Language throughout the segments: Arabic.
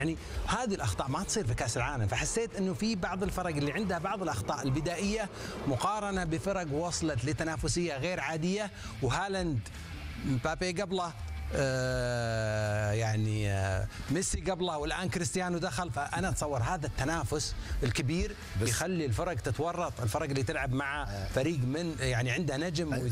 يعني هذه الاخطاء ما تصير في كاس العالم، فحسيت انه في بعض الفرق اللي عندها بعض الاخطاء البدائيه مقارنه بفرق وصلت لتنافسيه غير عاديه، وهالاند مبابي قبله ميسي قبله والان كريستيانو دخل. فانا اتصور هذا التنافس الكبير يخلي الفرق تتورط، الفرق اللي تلعب مع فريق من يعني عنده نجم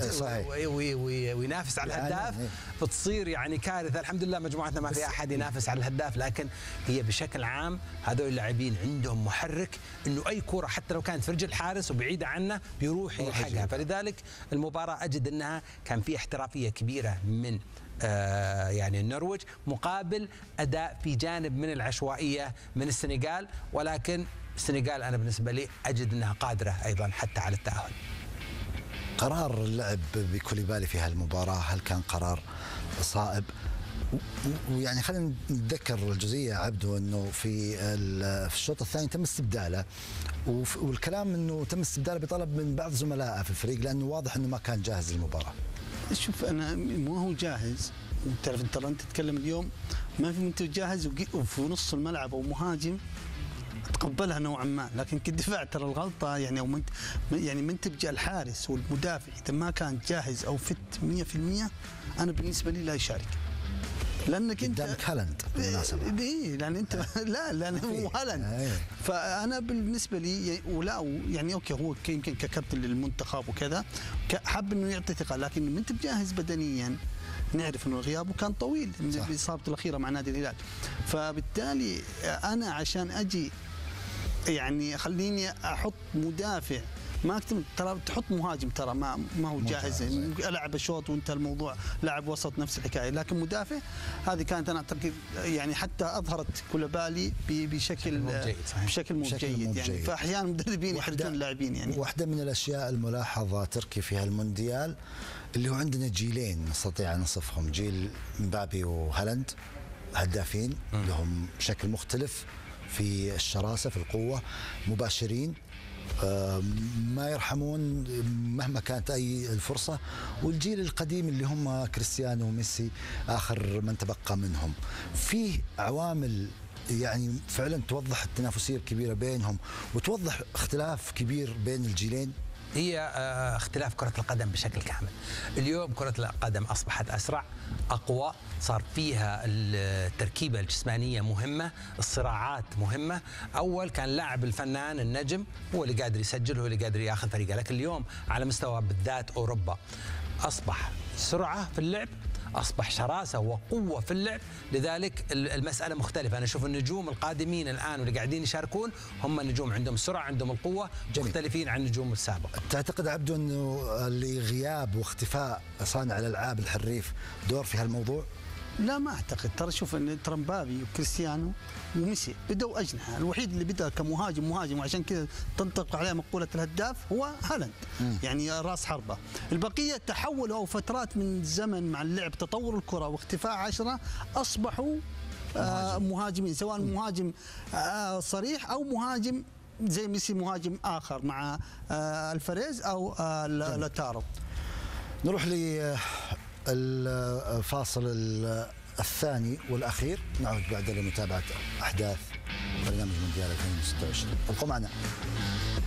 وينافس على الهداف بتصير يعني كارثه. الحمد لله مجموعتنا ما في احد ينافس على الهداف، لكن هي بشكل عام هذول اللاعبين عندهم محرك انه اي كره حتى لو كانت في رجل الحارس وبعيده عنه بيروح يلحقها. فلذلك المباراه اجد انها كان في احترافيه كبيره من يعني النرويج مقابل أداء في جانب من العشوائية من السنغال، ولكن السنغال أنا بالنسبة لي أجد أنها قادرة أيضا حتى على التأهل. قرار اللعب بكوليبالي في هالمباراة هل كان قرار صائب؟ ويعني خلينا نتذكر الجزئية عبدو أنه في الشوط الثاني تم استبداله، والكلام أنه تم استبداله بطلب من بعض زملائه في الفريق لأنه واضح أنه ما كان جاهز للمباراة. شوف انا ما هو جاهز، تعرف انت تتكلم اليوم ما في منتج جاهز وفي نص الملعب او مهاجم تقبلها نوعا ما، لكن كدفاع ترى الغلطه يعني او منتج الحارس والمدافع اذا ما كان جاهز او فت 100% انا بالنسبه لي لا يشارك. لانك انت قدامك هالاند بالمناسبه. اي لان انت لا لان هو هالاند. فانا بالنسبه لي ولا يعني اوكي هو يمكن ككابتن للمنتخب وكذا حاب انه يعطي ثقه، لكن انت بجاهز بدنيا نعرف انه غيابه كان طويل من اصابته الاخيره مع نادي الهلال. فبالتالي انا عشان اجي يعني خليني احط مدافع ما ترى تحط مهاجم ترى ما هو جاهز، العب الشوط وانتهى الموضوع، لاعب وسط نفس الحكايه، لكن مدافع هذه كانت انا اعتقد يعني حتى اظهرت كوليبالي بشكل مو جيد يعني. فاحيانا المدربين يحرجون اللاعبين يعني. واحده من الاشياء الملاحظه تركي في هالمونديال اللي هو عندنا جيلين نستطيع ان نصفهم، جيل مبابي وهالاند هدافين لهم شكل مختلف في الشراسه في القوه، مباشرين ما يرحمون مهما كانت أي الفرصة، والجيل القديم اللي هم كريستيانو وميسي آخر من تبقى منهم. فيه عوامل يعني فعلا توضح التنافسية الكبيرة بينهم وتوضح اختلاف كبير بين الجيلين. هي اختلاف كرة القدم بشكل كامل. اليوم كرة القدم أصبحت أسرع، أقوى، صار فيها التركيبة الجسمانية مهمة، الصراعات مهمة. أول كان لاعب الفنان النجم هو اللي قادر يسجل، هو اللي قادر ياخذ فريقه، لكن اليوم على مستوى بالذات أوروبا أصبح سرعة في اللعب، أصبح شراسة وقوة في اللعب، لذلك المسألة مختلفة. أنا أشوف النجوم القادمين الآن واللي قاعدين يشاركون هم النجوم عندهم السرعة عندهم القوة، مختلفين عن النجوم السابقة. تعتقد عبدو أنه غياب واختفاء صانع الألعاب الحريف دور في هالموضوع؟ لا ما اعتقد، ترى شوف ان مبابي وكريستيانو وميسي بدوا اجنحه، الوحيد اللي بدا كمهاجم وعشان كذا تنطبق عليه مقوله الهداف هو هالاند، يعني راس حربه. البقيه تحولوا او فترات من زمن مع اللعب تطور الكره واختفاء 10 اصبحوا مهاجمين، سواء مهاجم صريح او مهاجم زي ميسي مهاجم اخر مع الفاريز او لاتارو. نروح الفاصل الثاني والأخير، نعود بعد لمتابعة أحداث برنامج مونديال 2026. ابقوا معنا.